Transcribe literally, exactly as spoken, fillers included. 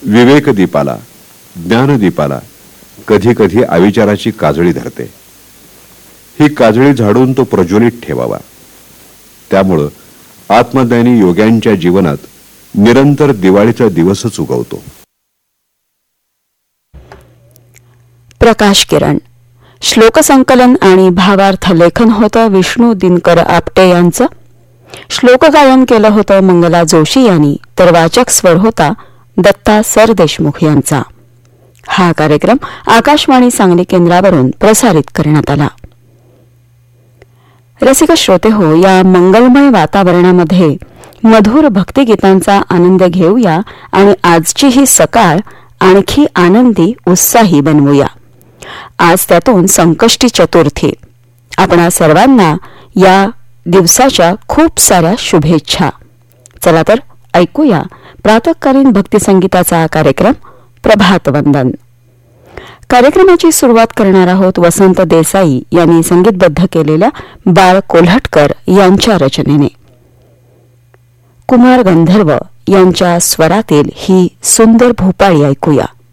विवेकदीपाला, ज्ञानदीपाला कधी कधी अविचाराची काजळी धरते. ही काजळी झाडून तो प्रज्वलित ठेवावा. त्यामुळं आत्मज्ञानी योग्यांच्या जीवनात निरंतर दिवाळीचा दिवसच उगवतो. प्रकाश किरण. श्लोकसंकलन आणि भावार्थ लेखन होतं विष्णू दिनकर आपटे यांचं. श्लोकगायन केलं होतं मंगला जोशी यांनी, तर वाचक स्वर होता दत्ता सरदेशमुख यांचा. हा कार्यक्रम आकाशवाणी सांगली केंद्रावरून प्रसारित करण्यात आला. रसिक श्रोते हो, या मंगलमय वातावरणामध्ये मधुर भक्तिगीतांचा आनंद घेऊया आणि आजची ही सकाळ आणखी आनंदी उत्साही बनवूया. आज त्यातून संकष्टी चतुर्थी. आपणा सर्वांना या दिवसाच्या खूप साऱ्या शुभेच्छा. चला तर ऐकूया प्रातःकालीन भक्तिसंगीताचा कार्यक्रम प्रभात वंदन. कार्यक्रमाची सुरुवात करणार आहोत वसंत देसाई यांनी संगीतबद्ध केलेल्या बाळ कोल्हटकर यांच्या रचनेने. कुमार गंधर्व यांच्या स्वरातील ही सुंदर भूपाळी ऐकूया.